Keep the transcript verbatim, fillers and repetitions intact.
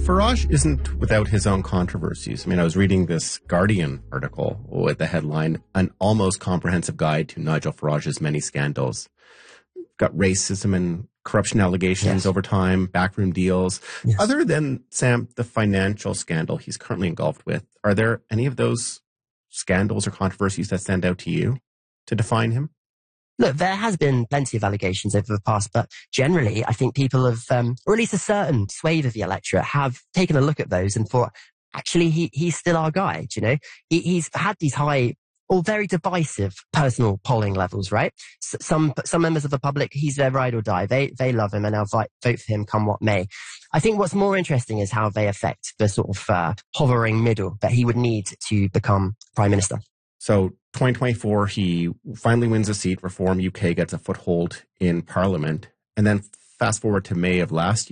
Farage isn't without his own controversies. I mean, I was reading this Guardian article with the headline, An Almost Comprehensive Guide to Nigel Farage's Many Scandals. Got racism and corruption allegations Yes. over time, backroom deals. Yes. Other than, Sam, the financial scandal he's currently engulfed with, are there any of those scandals or controversies that stand out to you to define him? Look, there has been plenty of allegations over the past, but generally, I think people have, um, or at least a certain swathe of the electorate, have taken a look at those and thought, actually, he he's still our guy. Do you know, he, he's had these high or very divisive personal polling levels, right? S- some some members of the public, he's their ride or die. They they love him and they'll vote vote for him, come what may. I think what's more interesting is how they affect the sort of uh, hovering middle that he would need to become prime minister. So twenty twenty-four, he finally wins a seat. Reform U K gets a foothold in Parliament. And then fast forward to May of last